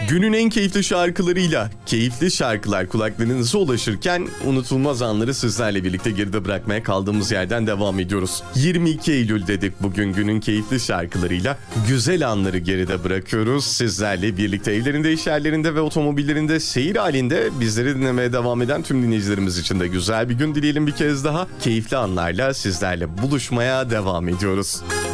Günün en keyifli şarkılarıyla keyifli şarkılar kulaklarınıza ulaşırken unutulmaz anları sizlerle birlikte geride bırakmaya kaldığımız yerden devam ediyoruz. 22 Eylül dedik bugün, günün keyifli şarkılarıyla güzel anları geride bırakıyoruz. Sizlerle birlikte evlerinde, iş yerlerinde ve otomobillerinde seyir halinde bizleri dinlemeye devam eden tüm dinleyicilerimiz için de güzel bir gün dileyelim bir kez daha. Keyifli anlarla sizlerle buluşmaya devam ediyoruz.